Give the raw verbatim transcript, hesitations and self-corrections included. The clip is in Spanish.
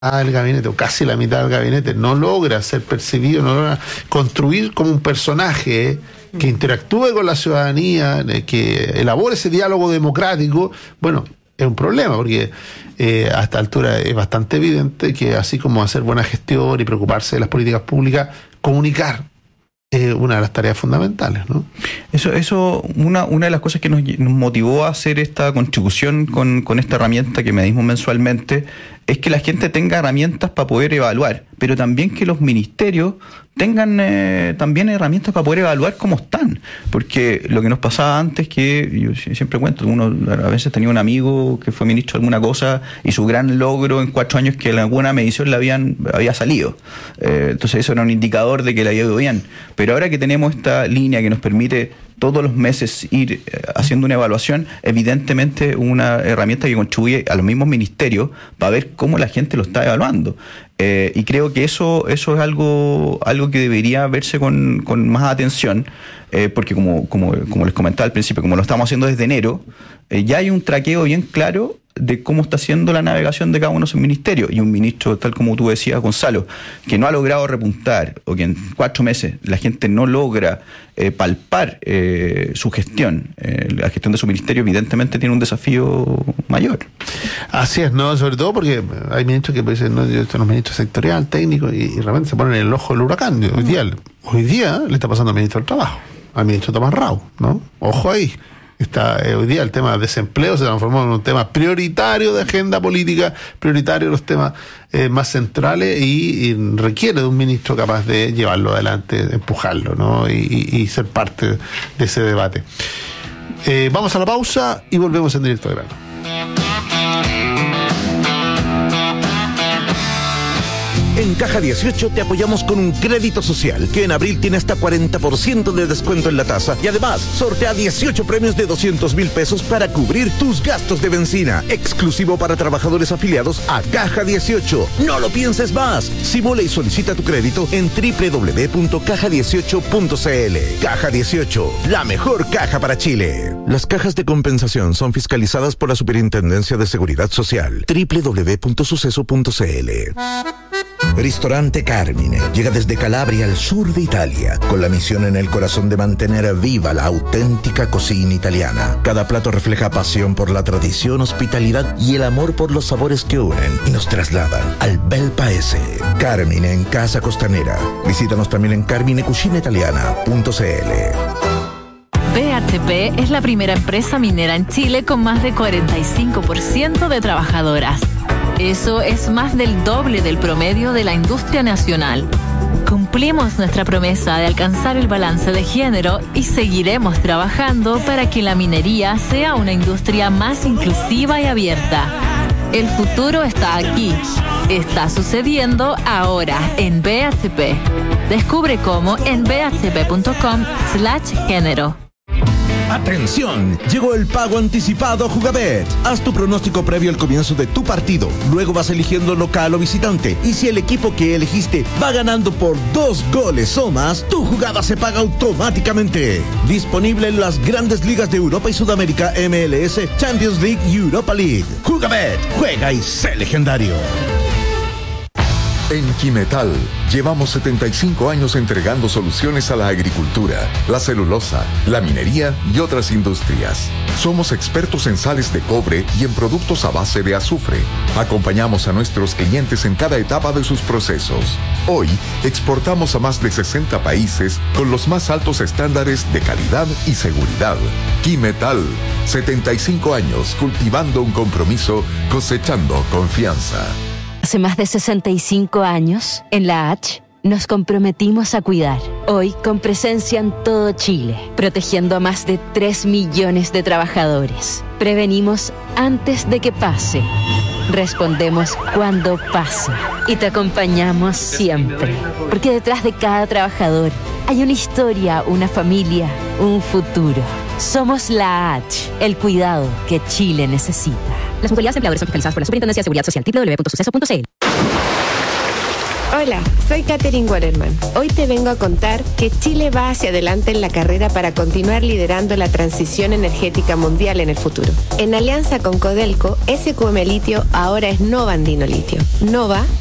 del gabinete, o casi la mitad del gabinete, no logra ser percibido, no logra construir como un personaje que interactúe con la ciudadanía, que elabore ese diálogo democrático, bueno, es un problema, porque eh, a esta altura es bastante evidente que así como hacer buena gestión y preocuparse de las políticas públicas, comunicar es una de las tareas fundamentales, ¿no? Eso, eso una, una de las cosas que nos, nos motivó a hacer esta contribución con, con esta herramienta que medimos mensualmente es que la gente tenga herramientas para poder evaluar, pero también que los ministerios tengan eh, también herramientas para poder evaluar cómo están, porque lo que nos pasaba antes, que yo siempre cuento, uno a veces tenía un amigo que fue ministro de alguna cosa y su gran logro en cuatro años que en alguna medición le habían había salido, eh, entonces eso era un indicador de que le había ido bien, pero ahora que tenemos esta línea que nos permite todos los meses ir haciendo una evaluación, evidentemente una herramienta que contribuye a los mismos ministerios para ver cómo la gente lo está evaluando. Eh, y creo que eso eso es algo algo que debería verse con, con más atención, eh, porque como, como, como les comentaba al principio, como lo estamos haciendo desde enero, eh, ya hay un traqueo bien claro de cómo está haciendo la navegación de cada uno de sus ministerios, y un ministro, tal como tú decías, Gonzalo, que no ha logrado repuntar, o que en cuatro meses la gente no logra eh, palpar eh, su gestión, eh, la gestión de su ministerio, evidentemente tiene un desafío mayor. Así es, ¿no? Sobre todo porque hay ministros que dicen, no, yo soy un ministro sectorial, técnico, y, y realmente se ponen en el ojo del huracán. Hoy día, hoy día le está pasando al ministro del Trabajo, al ministro Tomás Rau, ¿no? Ojo ahí. Está, eh, hoy día el tema del desempleo se transformó en un tema prioritario de agenda política, prioritario de los temas eh, más centrales, y, y requiere de un ministro capaz de llevarlo adelante, de empujarlo, ¿no? Y, y, y ser parte de ese debate. Eh, vamos a la pausa y volvemos en Directo de Grano. En Caja dieciocho te apoyamos con un crédito social que en abril tiene hasta cuarenta por ciento de descuento en la tasa, y además sortea dieciocho premios de doscientos mil pesos para cubrir tus gastos de benzina, exclusivo para trabajadores afiliados a Caja dieciocho. No lo pienses más. Simula y solicita tu crédito en doble u doble u doble u punto caja dieciocho punto c l. Caja dieciocho, la mejor caja para Chile. Las cajas de compensación son fiscalizadas por la Superintendencia de Seguridad Social. doble u doble u doble u punto suceso punto c l. Ristorante Carmine llega desde Calabria al sur de Italia, con la misión en el corazón de mantener viva la auténtica cocina italiana. Cada plato refleja pasión por la tradición, hospitalidad y el amor por los sabores que unen y nos trasladan al bel paese. Carmine en Casa Costanera. Visítanos también en carmine cucina italiana punto c l. B H P es la primera empresa minera en Chile con más de cuarenta y cinco por ciento de trabajadoras. Eso es más del doble del promedio de la industria nacional. Cumplimos nuestra promesa de alcanzar el balance de género y seguiremos trabajando para que la minería sea una industria más inclusiva y abierta. El futuro está aquí. Está sucediendo ahora en B H P. Descubre cómo en b h p punto com slash género. ¡Atención! Llegó el pago anticipado a Jugabet. Haz tu pronóstico previo al comienzo de tu partido. Luego vas eligiendo local o visitante. Y si el equipo que elegiste va ganando por dos goles o más, tu jugada se paga automáticamente. Disponible en las grandes ligas de Europa y Sudamérica, M L S, Champions League y Europa League. Jugabet, juega y sé legendario. En Quimetal llevamos setenta y cinco años entregando soluciones a la agricultura, la celulosa, la minería y otras industrias. Somos expertos en sales de cobre y en productos a base de azufre. Acompañamos a nuestros clientes en cada etapa de sus procesos. Hoy exportamos a más de sesenta países con los más altos estándares de calidad y seguridad. Quimetal, setenta y cinco años cultivando un compromiso, cosechando confianza. Hace más de sesenta y cinco años, en la H, nos comprometimos a cuidar. Hoy, con presencia en todo Chile, protegiendo a más de tres millones de trabajadores. Prevenimos antes de que pase. Respondemos cuando pase. Y te acompañamos siempre. Porque detrás de cada trabajador hay una historia, una familia, un futuro. Somos la H, el cuidado que Chile necesita. Las mutualidades de empleadores son fiscalizadas por la Superintendencia de Seguridad Social, doble u doble u doble u punto suceso punto c l. Las mutualidades de empleadores son fiscalizadas por la Superintendencia de Seguridad Social, doble u doble u doble u punto suceso punto c l. Hola, soy Katherine Waterman. Hoy te vengo a contar que Chile va hacia adelante en la carrera para continuar liderando la transición energética mundial en el futuro. En alianza con Codelco, S Q M Litio ahora es Nova Andino Litio. Nova